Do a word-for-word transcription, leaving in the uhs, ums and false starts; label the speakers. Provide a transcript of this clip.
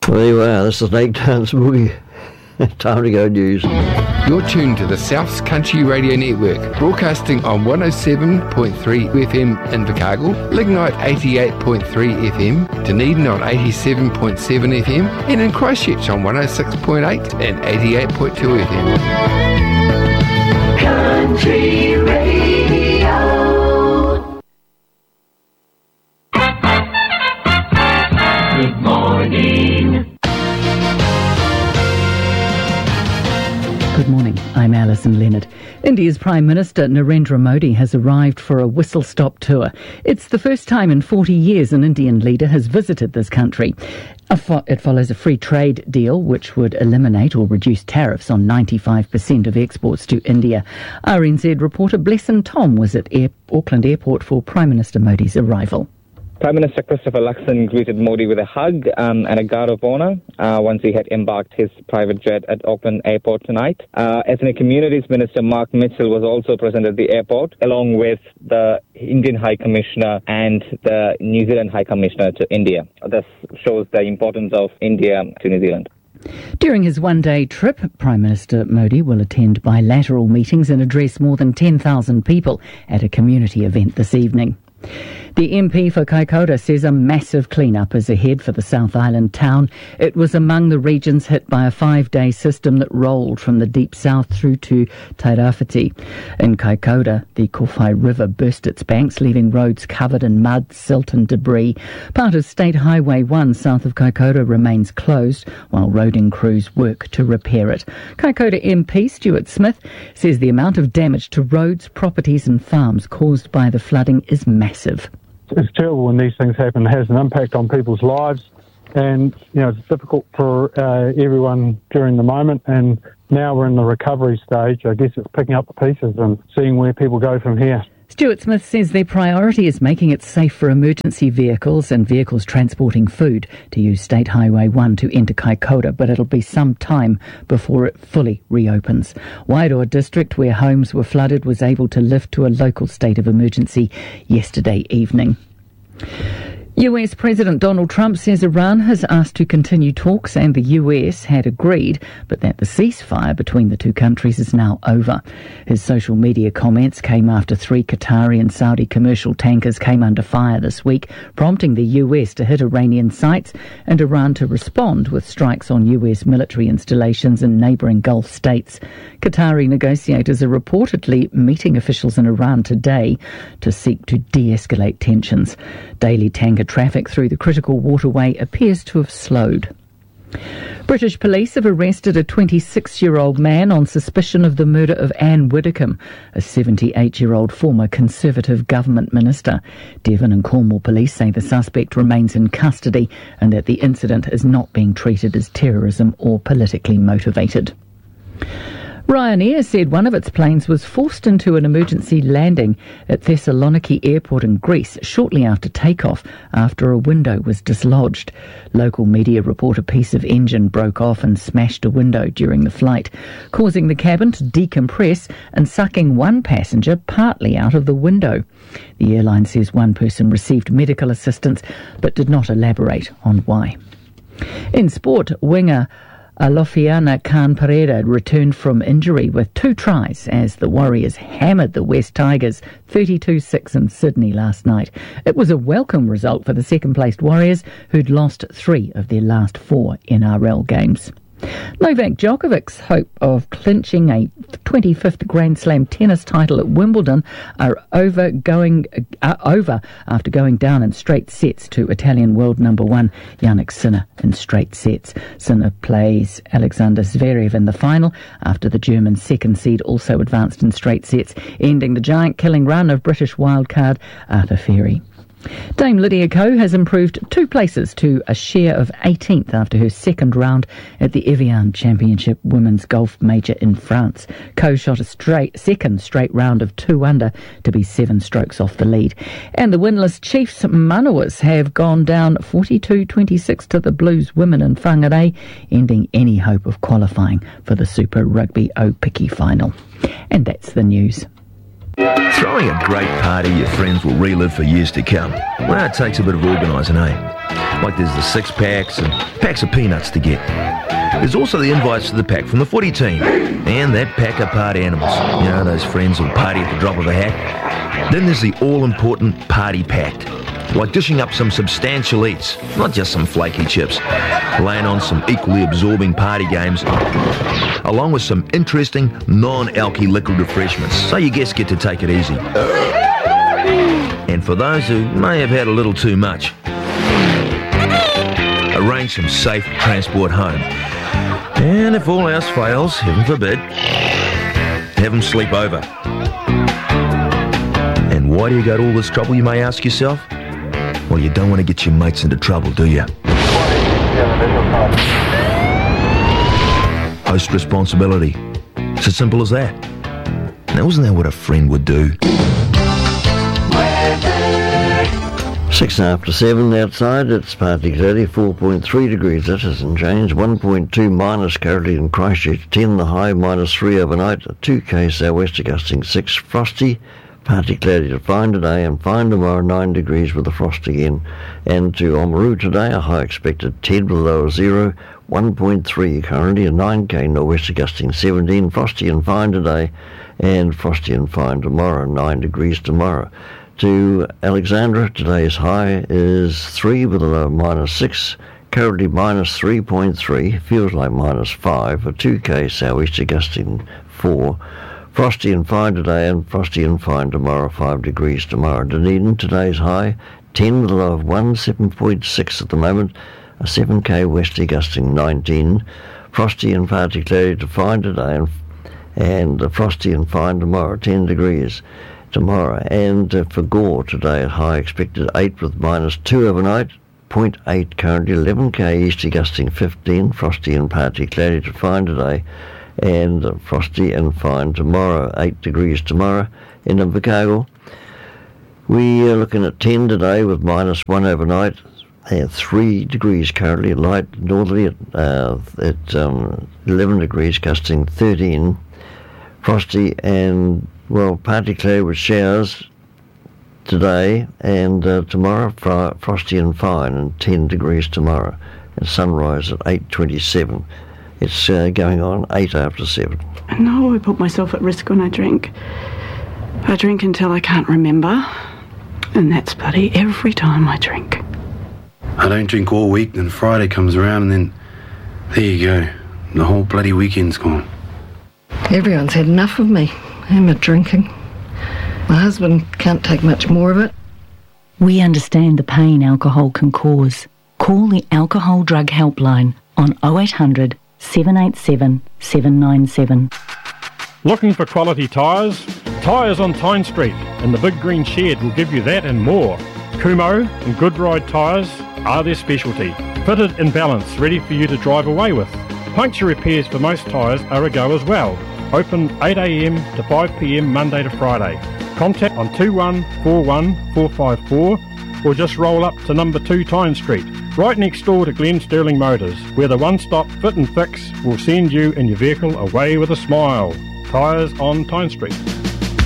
Speaker 1: Well, there you are. This is Lake Dance Boogie. Time to go news.
Speaker 2: You're tuned to the South's Country Radio Network, broadcasting on one oh seven point three F M in Invercargill, Lignite eighty-eight point three F M, Dunedin on eighty-seven point seven F M, and in Christchurch on one oh six point eight and eighty-eight point two F M. Country Radio.
Speaker 3: Good morning.
Speaker 4: Good morning, I'm Alison Leonard. India's Prime Minister Narendra Modi has arrived for a whistle-stop tour. It's the first time in forty years an Indian leader has visited this country. It follows a free trade deal which would eliminate or reduce tariffs on ninety-five percent of exports to India. R N Z reporter Blesson Tom was at Air- Auckland Airport for Prime Minister Modi's arrival.
Speaker 5: Prime Minister Christopher Luxon greeted Modi with a hug um, and a guard of honour uh, once he had embarked his private jet at Auckland Airport tonight. Uh, Ethnic Communities Minister Mark Mitchell was also present at the airport, along with the Indian High Commissioner and the New Zealand High Commissioner to India. This shows the importance of India to New Zealand.
Speaker 4: During his one-day trip, Prime Minister Modi will attend bilateral meetings and address more than ten thousand people at a community event this evening. The M P for Kaikoura says a massive clean-up is ahead for the South Island town. It was among the regions hit by a five-day system that rolled from the deep south through to Tairāwhiti. In Kaikoura, the Kowhai River burst its banks, leaving roads covered in mud, silt and debris. Part of State Highway one south of Kaikoura remains closed, while roading crews work to repair it. Kaikoura M P Stuart Smith says the amount of damage to roads, properties and farms caused by the flooding is massive.
Speaker 6: It's terrible when these things happen. It has an impact on people's lives, and you know it's difficult for uh, everyone during the moment. And now we're in the recovery stage. I guess it's picking up the pieces and seeing where people go from here.
Speaker 4: Stuart Smith says their priority is making it safe for emergency vehicles and vehicles transporting food to use State Highway one to enter Kaikoura, but it'll be some time before it fully reopens. Wairoa district, where homes were flooded, was able to lift to a local state of emergency yesterday evening. U S President Donald Trump says Iran has asked to continue talks and the U S had agreed, but that the ceasefire between the two countries is now over. His social media comments came after three Qatari and Saudi commercial tankers came under fire this week, prompting the U S to hit Iranian sites and Iran to respond with strikes on U S military installations in neighbouring Gulf states. Qatari negotiators are reportedly meeting officials in Iran today to seek to de-escalate tensions. Daily tanker traffic through the critical waterway appears to have slowed. British police have arrested a twenty-six-year-old man on suspicion of the murder of Anne Widdecombe, a seventy-eight-year-old former Conservative government minister. Devon and Cornwall police say the suspect remains in custody and that the incident is not being treated as terrorism or politically motivated. Ryanair said one of its planes was forced into an emergency landing at Thessaloniki Airport in Greece shortly after takeoff after a window was dislodged. Local media report a piece of engine broke off and smashed a window during the flight, causing the cabin to decompress and sucking one passenger partly out of the window. The airline says one person received medical assistance but did not elaborate on why. In sport, winger Alofiana Khan Pereira returned from injury with two tries as the Warriors hammered the West Tigers thirty-two six in Sydney last night. It was a welcome result for the second-placed Warriors, who'd lost three of their last four N R L games. Novak Djokovic's hope of clinching a twenty-fifth Grand Slam tennis title at Wimbledon are over going uh, over after going down in straight sets to Italian world number one Jannik Sinner in straight sets. Sinner plays Alexander Zverev in the final after the German second seed also advanced in straight sets, ending the giant-killing run of British wildcard Arthur Ferry. Dame Lydia Ko has improved two places to a share of eighteenth after her second round at the Evian Championship Women's Golf Major in France. Ko shot a straight second straight round of two under to be seven strokes off the lead. And the winless Chiefs Manawas have gone down forty-two twenty-six to the Blues women in Whangarei, ending any hope of qualifying for the Super Rugby O-Piki final. And that's the news.
Speaker 7: Throwing a great party your friends will relive for years to come. Well, it takes a bit of organising, eh? Like there's the six packs and packs of peanuts to get. There's also the invites to the pack from the footy team and that pack of party animals. You know, those friends who'll party at the drop of a hat. Then there's the all-important party pact. Like dishing up some substantial eats, not just some flaky chips. Laying on some equally absorbing party games, along with some interesting non-alky liquid refreshments, so your guests get to take it easy. And for those who may have had a little too much, arrange some safe transport home. And if all else fails, heaven forbid, have them sleep over. And why do you go to all this trouble, you may ask yourself? Well, you don't want to get your mates into trouble, do you? Host responsibility. It's as simple as that. Now, isn't that what a friend would do?
Speaker 1: Six after seven outside, it's partly cloudy, four point three degrees, that hasn't changed. one point two minus currently in Christchurch, ten the high, minus three overnight, two K southwest gusting six, frosty, partly cloudy to fine today and fine tomorrow, nine degrees with a frost again. And to Oamaru today, a high expected ten with a low of zero, one point three currently, a nine K northwest gusting seventeen, frosty and fine today and frosty and fine tomorrow, nine degrees tomorrow. To Alexandra, today's high is three with a low of minus six, currently minus three point three, feels like minus five, a two K southeast gusting four, frosty and fine today and frosty and fine tomorrow, five degrees tomorrow. Dunedin, today's high, ten with a low of one, seven point six at the moment, a seven K westerly gusting nineteen, frosty and partly cloudy to fine today and, and uh, frosty and fine tomorrow, ten degrees. Tomorrow. And uh, for Gore today, at high expected eight with minus two overnight, zero point eight currently, eleven K easterly gusting fifteen, frosty and partly cloudy to fine today and uh, frosty and fine tomorrow, eight degrees tomorrow. In Invercargill, we are looking at ten today with minus one overnight, and three degrees currently, light northerly at, uh, at um, eleven degrees gusting thirteen, frosty and well, partly cloudy with showers today and uh, tomorrow, fr- frosty and fine, and ten degrees tomorrow. And sunrise at eight twenty-seven. It's uh, going on eight after seven.
Speaker 8: I know I put myself at risk when I drink. I drink until I can't remember, and that's bloody every time I drink.
Speaker 9: I don't drink all week, then Friday comes around, and then there you go. The whole bloody weekend's gone.
Speaker 10: Everyone's had enough of me. I'm a drinking. My husband can't take much more of it.
Speaker 11: We understand the pain alcohol can cause. Call the Alcohol Drug Helpline on oh eight hundred, seven eight seven, seven nine seven.
Speaker 12: Looking for quality tyres? Tyres on Tyne Street and the Big Green Shed will give you that and more. Kumho and Goodride tyres are their specialty. Fitted in balance, ready for you to drive away with. Puncture repairs for most tyres are a go as well. Open eight a.m. to five p.m. Monday to Friday. Contact on two one four one, four five four or just roll up to number two Tyne Street, right next door to Glen Sterling Motors, where the one-stop fit and fix will send you and your vehicle away with a smile. Tyres on Tyne Street.